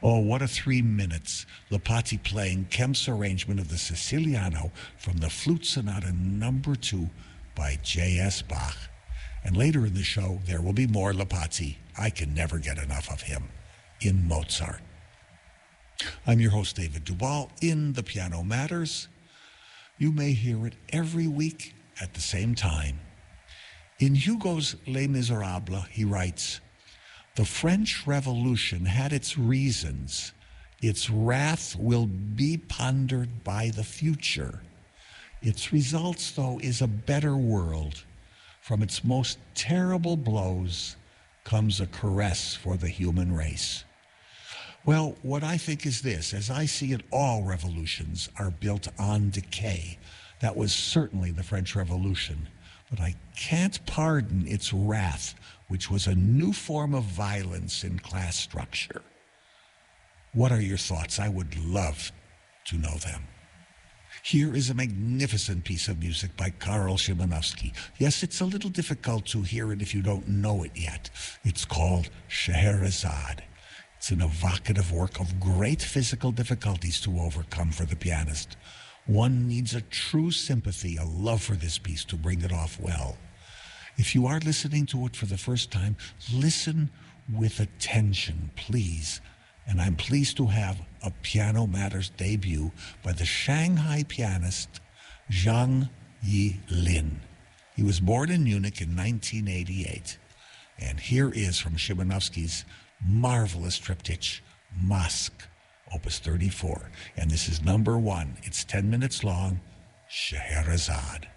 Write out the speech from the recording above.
Oh, what a 3 minutes. Lipati playing Kemp's arrangement of the Siciliano from the Flute Sonata number 2 by J.S. Bach. And later in the show, there will be more Lipati. I can never get enough of him in Mozart. I'm your host, David Duvall, in The Piano Matters. You may hear it every week at the same time. In Hugo's Les Miserables, he writes, "The French Revolution had its reasons. Its wrath will be pondered by the future. Its results, though, is a better world. From its most terrible blows comes a caress for the human race." Well, what I think is this: as I see it, all revolutions are built on decay. That was certainly the French Revolution. But I can't pardon its wrath, which was a new form of violence in class structure. What are your thoughts? I would love to know them. Here is a magnificent piece of music by Karol Szymanowski. Yes, it's a little difficult to hear it if you don't know it yet. It's called Scheherazade. It's an evocative work of great physical difficulties to overcome for the pianist. One needs a true sympathy, a love for this piece to bring it off well. If you are listening to it for the first time, listen with attention, please. And I'm pleased to have a Piano Matters debut by the Shanghai pianist Zhang Yilin. He was born in Munich in 1988. And here is from Szymanowski's marvelous triptych, Masque, Opus 34. And this is number 1. It's 10 minutes long, Scheherazade.